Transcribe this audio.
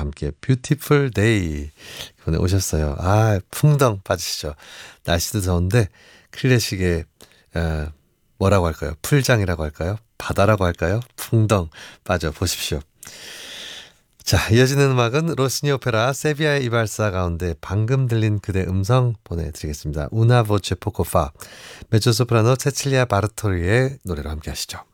함께 뷰티풀 데이 보내오셨어요. 아, 풍덩 빠지시죠. 날씨도 더운데 클래식의 뭐라고 할까요? 풀장이라고 할까요? 바다라고 할까요? 풍덩 빠져보십시오. 자, 이어지는 음악은 로시니 오페라 세비야의 이발사 가운데 방금 들린 그대 음성 보내드리겠습니다. 우나 보체 포코파, 메조소프라노 체칠리아 바르토리의 노래로 함께 하시죠.